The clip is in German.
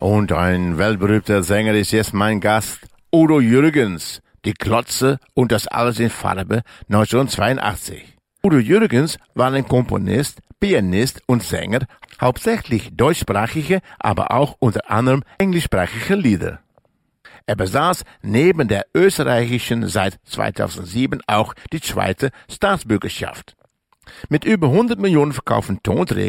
Und ein weltberühmter Sänger ist jetzt mein Gast, Udo Jürgens, Die Klotze und das alles in Farbe, 1982. Udo Jürgens war ein Komponist, Pianist und Sänger, hauptsächlich deutschsprachige, aber auch unter anderem englischsprachige Lieder. Er besaß neben der österreichischen seit 2007 auch die zweite Staatsbürgerschaft. Mit über 100 Millionen verkauften Tonträgern